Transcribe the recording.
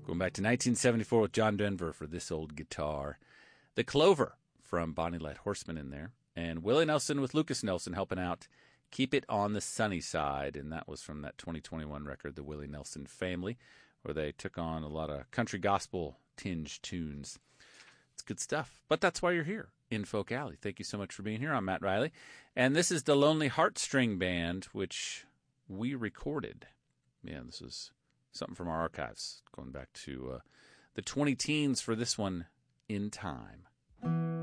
Going back to 1974 with John Denver for This Old Guitar. The Clover from Bonnie Light Horseman in there. And Willie Nelson with Lucas Nelson helping out Keep It on the Sunny Side. And that was from that 2021 record, The Willie Nelson Family, where they took on a lot of country gospel tinge tunes. It's good stuff. But that's why you're here in Folk Alley. Thank you so much for being here. I'm Matt Riley. And this is the Lonely Heartstring Band, which we recorded. Yeah, this is something from our archives, going back to the 20-teens for this one, In Time.